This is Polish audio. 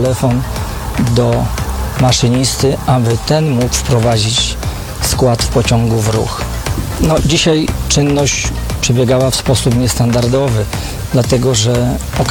telefon do maszynisty, aby ten mógł wprowadzić skład w pociągu w ruch. No, dzisiaj czynność przebiegała w sposób niestandardowy, dlatego że